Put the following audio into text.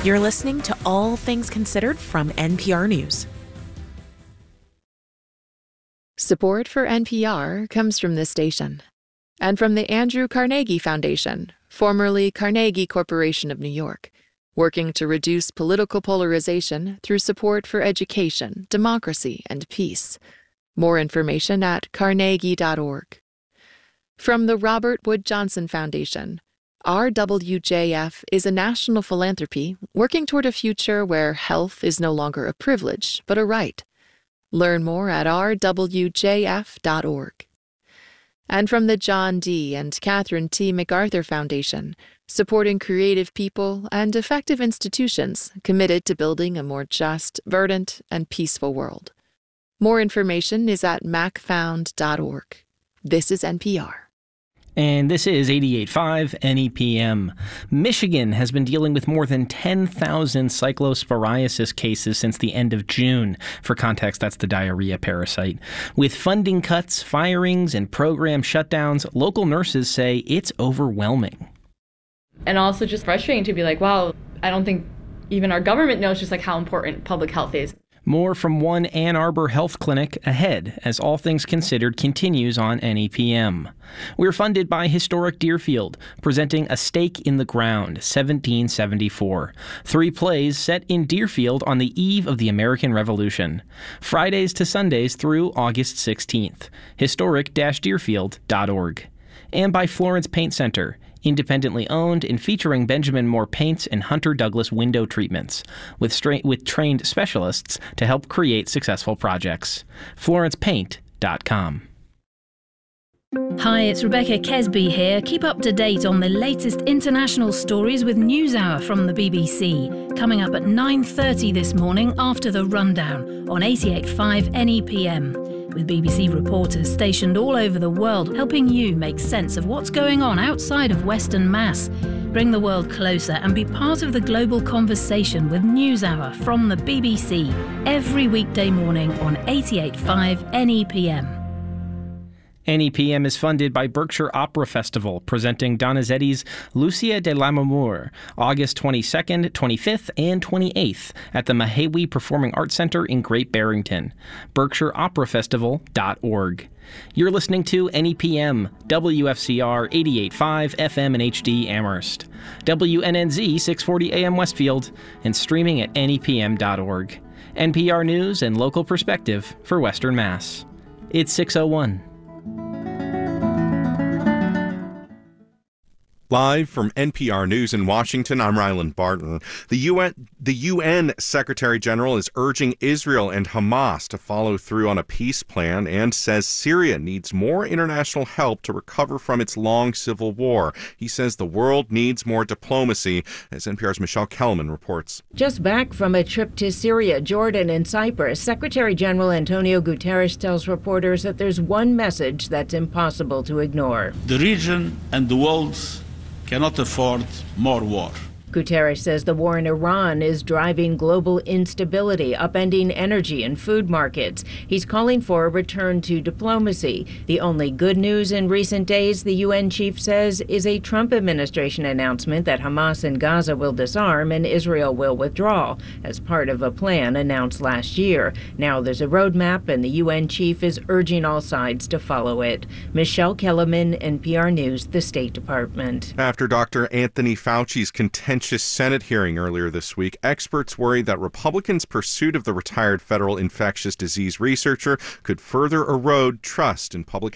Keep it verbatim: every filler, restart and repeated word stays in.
You're listening to All Things Considered from N P R News. Support for N P R comes from this station and from the Andrew Carnegie Foundation, formerly Carnegie Corporation of New York, working to reduce political polarization through support for education, democracy, and peace. More information at carnegie dot org. From the Robert Wood Johnson Foundation, R W J F is a national philanthropy working toward a future where health is no longer a privilege, but a right. Learn more at r w j f dot org. And from the John D. and Catherine T. MacArthur Foundation, supporting creative people and effective institutions committed to building a more just, verdant, and peaceful world. More information is at mac found dot org. This is N P R. And this is eighty-eight point five N E P M. Michigan has been dealing with more than ten thousand cyclosporiasis cases since the end of June. For context, that's the diarrhea parasite. With funding cuts, firings, and program shutdowns, local nurses say it's overwhelming. And also just frustrating to be like, wow, I don't think even our government knows just like how important public health is. More from one Ann Arbor health clinic ahead as All Things Considered continues on N E P M. We're funded by Historic Deerfield, presenting A Stake in the Ground, seventeen seventy-four. Three plays set in Deerfield on the eve of the American Revolution. Fridays to Sundays through August sixteenth. historic dash deerfield dot org. And by Florence Paint Center, independently owned and featuring Benjamin Moore paints and Hunter Douglas window treatments, with, stra- with trained specialists to help create successful projects. florence paint dot com. Hi, it's Rebecca Kesby here. Keep up to date on the latest international stories with NewsHour from the B B C. Coming up at nine thirty this morning after the rundown on eighty-eight point five N E P M. With B B C reporters stationed all over the world, helping you make sense of what's going on outside of Western Mass. Bring the world closer and be part of the global conversation with NewsHour from the B B C every weekday morning on eighty-eight point five N E P M. N E P M is funded by Berkshire Opera Festival, presenting Donizetti's Lucia de Lammermoor, August twenty-second, twenty-fifth, and twenty-eighth at the Mahawi Performing Arts Center in Great Barrington. berkshire opera festival dot org. You're listening to N E P M, W F C R eighty-eight point five F M and H D Amherst, W N N Z six forty A M Westfield, and streaming at N E P M dot org. N P R News and local perspective for Western Mass. It's six oh one. Live from N P R News in Washington, I'm Ryland Barton. The U N, the U N Secretary General is urging Israel and Hamas to follow through on a peace plan and says Syria needs more international help to recover from its long civil war. He says the world needs more diplomacy, as N P R's Michelle Kellerman reports. Just back from a trip to Syria, Jordan, and Cyprus, Secretary General Antonio Guterres tells reporters that there's one message that's impossible to ignore. The region and the world's cannot afford more war. Guterres says the war in Iran is driving global instability, upending energy and food markets. He's calling for a return to diplomacy. The only good news in recent days, the U N chief says, is a Trump administration announcement that Hamas in Gaza will disarm and Israel will withdraw, as part of a plan announced last year. Now there's a roadmap, and the U N chief is urging all sides to follow it. Michelle Kellerman, N P R News, the State Department. After Doctor Anthony Fauci's contentious Senate hearing earlier this week, experts worry that Republicans' pursuit of the retired federal infectious disease researcher could further erode trust in public